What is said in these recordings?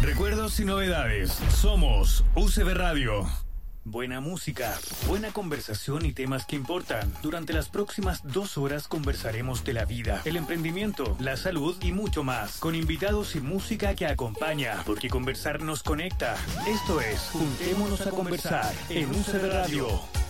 Recuerdos y novedades. Somos UCB Radio. Buena música, buena conversación y temas que importan. Durante las próximas 2 horas conversaremos de la vida, el emprendimiento, la salud y mucho más. Con invitados y música que acompaña, porque conversar nos conecta. Esto es Juntémonos a Conversar en UCB Radio.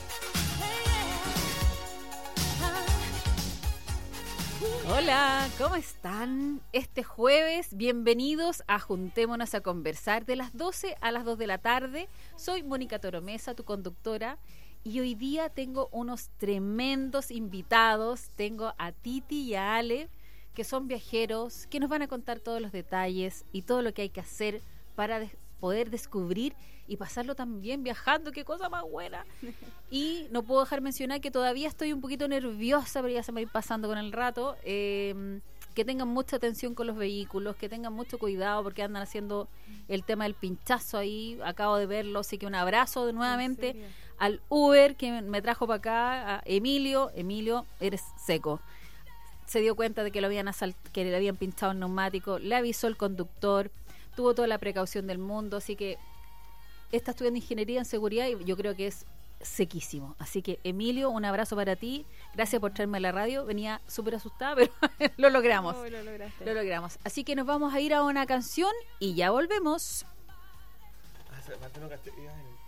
Hola, ¿cómo están? Este jueves, bienvenidos a Juntémonos a Conversar de las 12 a las 2 de la tarde. Soy Mónica Toromesa, tu conductora, y hoy día tengo unos tremendos invitados. Tengo a Titi y a Ale, que son viajeros, que nos van a contar todos los detalles y todo lo que hay que hacer para poder descubrir y pasarlo también viajando. ¡Qué cosa más buena! Y no puedo dejar mencionar que todavía estoy un poquito nerviosa, pero ya se me va a ir pasando con el rato. Que tengan mucha atención con los vehículos, que tengan mucho cuidado porque andan haciendo el tema del pinchazo ahí. Acabo de verlo, así que un abrazo nuevamente al Uber que me trajo para acá, a Emilio. Emilio, eres seco. Se dio cuenta de que que le habían pinchado el neumático, le avisó el conductor, tuvo toda la precaución del mundo, así que está estudiando ingeniería en seguridad y yo creo que es sequísimo. Así que, Emilio, un abrazo para ti. Gracias por traerme a la radio. Venía súper asustada, pero lo logramos. Oh, lo lograste. Lo logramos. Así que nos vamos a ir a una canción y ya volvemos.